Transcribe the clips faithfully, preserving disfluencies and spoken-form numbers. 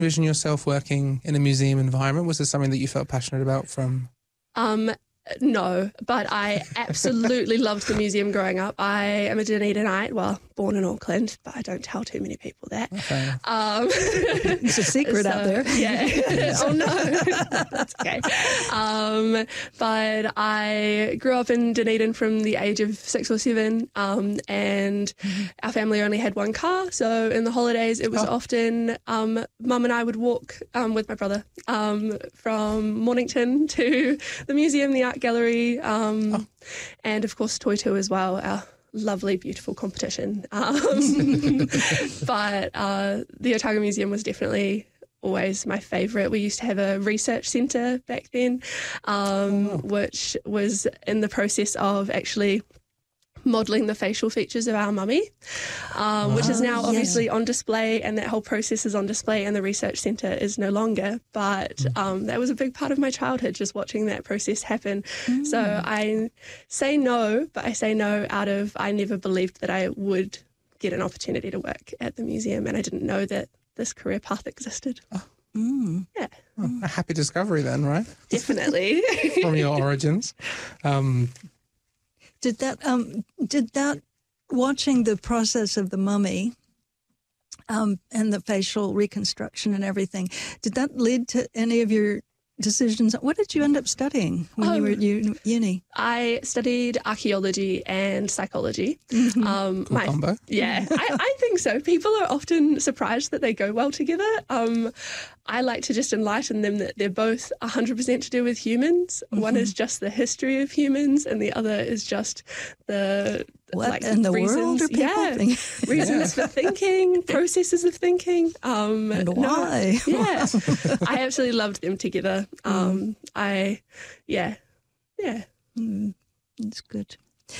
envision yourself working in a museum environment? Was this something that you felt passionate about from? Um, no, but I absolutely loved the museum growing up. I am a Dunedinite, well, born in Auckland, but I don't tell too many people that. Okay. Um, it's a secret so, out there. Yeah. Oh, no. That's okay. Um, but I grew up in Dunedin from the age of six or seven, um, and mm-hmm. our family only had one car. So in the holidays, it was oh. often um, Mum and I would walk um, with my brother um, from Mornington to the museum, the art gallery, um, oh. and of course Toitu as well, our lovely, beautiful competition. Um, but uh, the Otago Museum was definitely always my favourite. We used to have a research centre back then, um, oh. which was in the process of actually modelling the facial features of our mummy, um, which is now obviously yeah. on display, and that whole process is on display, and the research centre is no longer. But um, that was a big part of my childhood, just watching that process happen. Mm. So I say no, but I say no out of I never believed that I would get an opportunity to work at the museum, and I didn't know that this career path existed. Oh. Mm. Yeah. Oh, a happy discovery then, right? Definitely. From your origins. Um, Did that, um, did that, watching the process of the mummy um, and the facial reconstruction and everything, did that lead to any of your decisions? What did you end up studying when um, you were at u- uni? I studied archaeology and psychology. Mm-hmm. Um, cool my, combo. Yeah, I, I think so. People are often surprised that they go well together. Um, I like to just enlighten them that they're both one hundred percent to do with humans. Mm-hmm. One is just the history of humans, and the other is just the what like in the reasons, world are people yeah, thinking? reasons Yeah. for thinking, processes of thinking. Um, and no, why? yeah, I absolutely loved them together. Um, mm. I, yeah, yeah. Mm, that's good.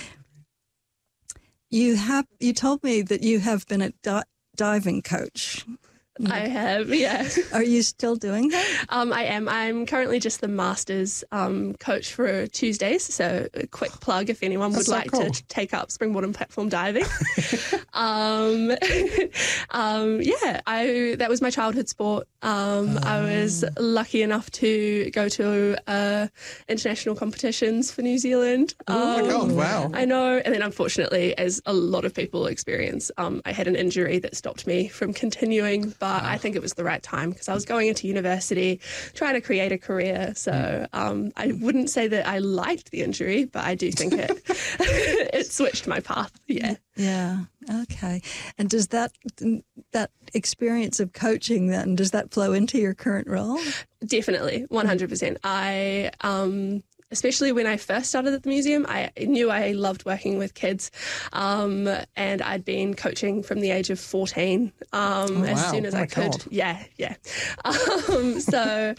You have. You told me that you have been a di- diving coach. I have, yeah. Are you still doing that? Um, I am. I'm currently just the Masters um, coach for Tuesdays, so a quick plug if anyone That's would so like cool. to take up springboard and platform diving. um, um, yeah, I that was my childhood sport. Um, oh. I was lucky enough to go to uh, international competitions for New Zealand. Um, oh my God, wow. I know, and then unfortunately, as a lot of people experience, um, I had an injury that stopped me from continuing, but I think it was the right time because I was going into university, trying to create a career. So um, I wouldn't say that I liked the injury, but I do think it it switched my path. Yeah. Yeah. Okay. And does that that experience of coaching then, does that flow into your current role? Definitely, one hundred percent. I um. Especially when I first started at the museum, I knew I loved working with kids, um, and I'd been coaching from the age of fourteen um, oh, as wow. soon as oh I could. God. Yeah, yeah. Um, so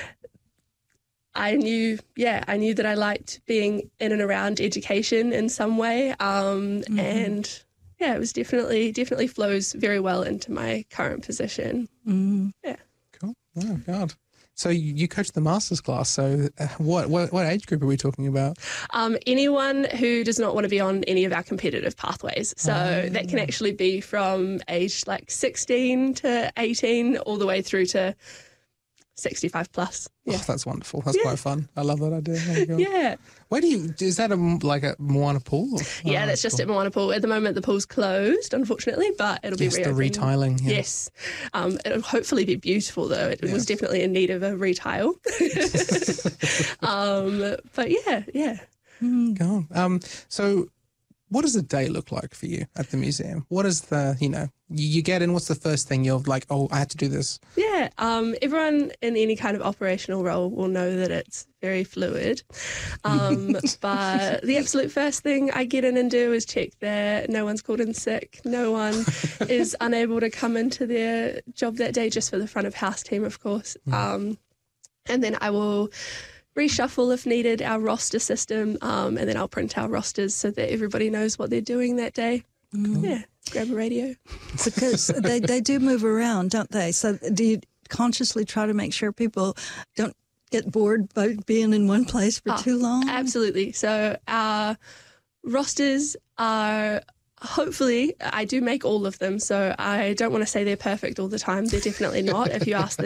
I knew, yeah, I knew that I liked being in and around education in some way, um, mm-hmm. and yeah, it was definitely definitely flows very well into my current position. Mm. Yeah. Cool. Oh God. So you coach the masters class. So what, what what age group are we talking about? Um, anyone who does not want to be on any of our competitive pathways. So oh. that can actually be from age like sixteen to eighteen all the way through to sixty-five plus. Yeah. Oh, that's wonderful. That's yeah. quite fun. I love that idea. Oh my God. Yeah. Where do you, is that a, like a Moana pool? Or? Yeah, oh, that's just cool. at Moana Pool. At the moment, the pool's closed, unfortunately, but it'll yes, be reopened. the retiling. Yeah. Yes. Um, it'll hopefully be beautiful, though. It yeah. was definitely in need of a retile. um, but yeah, yeah. Go on. Um, so what does a day look like for you at the museum? What is the, you know, you, you get in, what's the first thing you're like, oh, I had to do this? Yeah, um, everyone in any kind of operational role will know that it's very fluid. Um, but the absolute first thing I get in and do is check that no one's called in sick, no one is unable to come into their job that day, just for the front of house team, of course. Mm. Um, and then I will reshuffle if needed our roster system, um, and then I'll print our rosters so that everybody knows what they're doing that day. Mm. Yeah, grab a radio. Because they, they do move around, don't they? So do you consciously try to make sure people don't get bored by being in one place for oh, too long? Absolutely. So our rosters are Hopefully, I do make all of them, so I don't want to say they're perfect all the time. They're definitely not. If you ask